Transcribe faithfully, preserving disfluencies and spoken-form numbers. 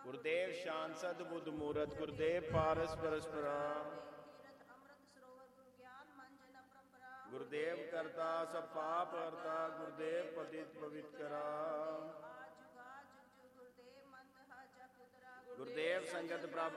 ਗੁਰਦੇਵ ਸ਼ਾਨ ਸਦ ਬੁੱਧ ਮੂਰਤ ਗੁਰਦੇਵ ਪਾਰਸ ਪਰਸਪਰਾ ਗੁਰਦੇਵ ਕਰਤਾ ਸਭ ਪਾਪ ਹਰਤਾ ਗੁਰਦੇਵ ਪਤਿਤ ਪਵਿੱਤ ਕਰਾ ਗੁਰਦੇਵ ਸੰਗਤ ਪ੍ਰਭ